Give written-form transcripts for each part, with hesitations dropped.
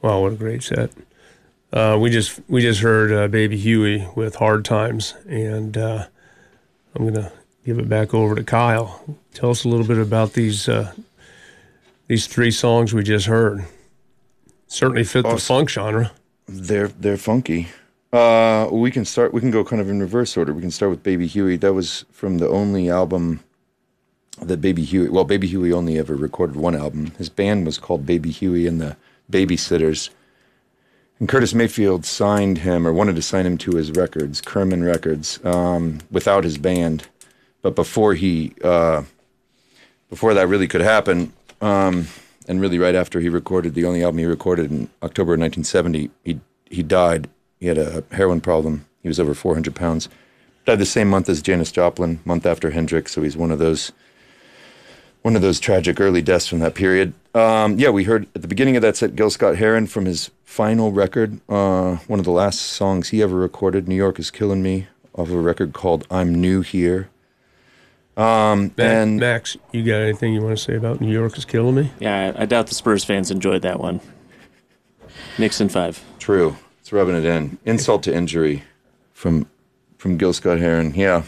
Wow, what a great set. We just heard Baby Huey with Hard Times, and I'm going to give it back over to Kyle. Tell us a little bit about these three songs we just heard. Certainly fit the funk genre. They're funky. We can go kind of in reverse order. We can start with Baby Huey. That was from the only album that Baby Huey only ever recorded one album. His band was called Baby Huey and the Babysitters. And Curtis Mayfield signed him, or wanted to sign him to his records, Kerman Records, without his band. But before that really could happen, and really right after he recorded the only album he recorded in October of 1970, he died. He had a heroin problem. He was over 400 pounds. Died the same month as Janis Joplin, month after Hendrix. So he's one of those tragic early deaths from that period. We heard at the beginning of that set Gil Scott-Heron from his final record, one of the last songs he ever recorded, New York is Killing Me, off of a record called I'm New Here. And Max, you got anything you want to say about New York is Killing Me? Yeah, I doubt the Spurs fans enjoyed that one. Knicks in 5. True. It's rubbing it in. Insult to injury from Gil Scott-Heron. Yeah.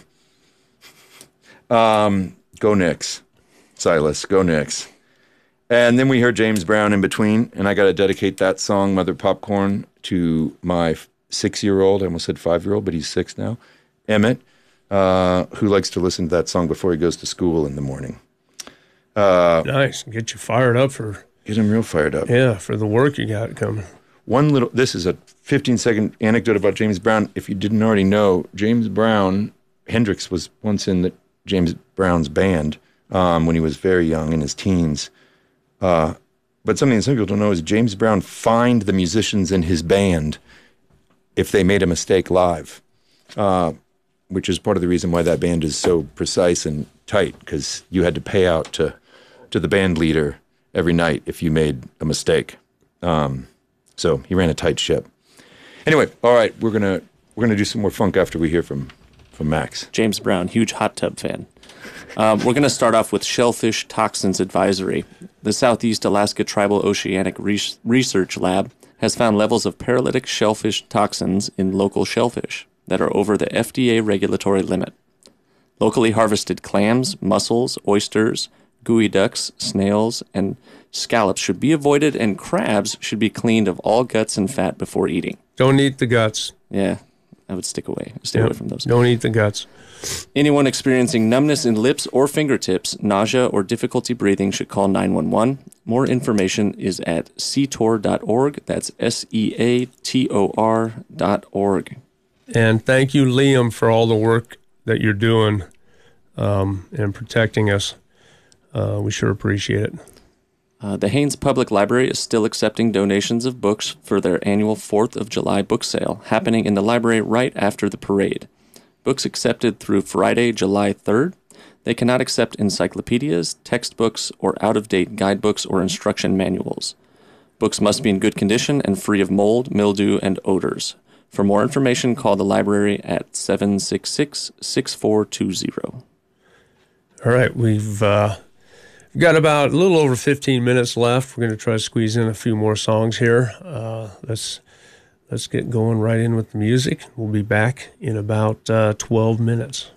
Go Knicks. Silas, go Knicks. And then we heard James Brown in between, and I got to dedicate that song, Mother Popcorn, to my 6-year-old, I almost said 5-year-old, but he's 6 now, Emmett, who likes to listen to that song before he goes to school in the morning. Nice. Get you fired up Get him real fired up. Yeah, for the work you got coming. This is a 15-second anecdote about James Brown. If you didn't already know, James Brown, Hendrix was once in James Brown's band, when he was very young, in his teens. But something that some people don't know is James Brown fined the musicians in his band if they made a mistake live, which is part of the reason why that band is so precise and tight, because you had to pay out to the band leader every night if you made a mistake. So he ran a tight ship. Anyway, all right, we're gonna do some more funk after we hear from Max. James Brown, huge hot tub fan. We're going to start off with Shellfish Toxins Advisory. The Southeast Alaska Tribal Oceanic Research Lab has found levels of paralytic shellfish toxins in local shellfish that are over the FDA regulatory limit. Locally harvested clams, mussels, oysters, gooey ducks, snails, and scallops should be avoided, and crabs should be cleaned of all guts and fat before eating. Don't eat the guts. Yeah, I would stay away from those. Don't eat the guts. Anyone experiencing numbness in lips or fingertips, nausea, or difficulty breathing should call 911. More information is at seator.org. That's SEATOR.org. And thank you, Liam, for all the work that you're doing and protecting us. We sure appreciate it. The Haines Public Library is still accepting donations of books for their annual 4th of July book sale, happening in the library right after the parade. Books accepted through Friday, July 3rd. They cannot accept encyclopedias, textbooks, or out-of-date guidebooks or instruction manuals. Books must be in good condition and free of mold, mildew, and odors. For more information, call the library at 766-6420. All right, we've got about a little over 15 minutes left. We're going to try to squeeze in a few more songs here. Let's get going right in with the music. We'll be back in about 12 minutes.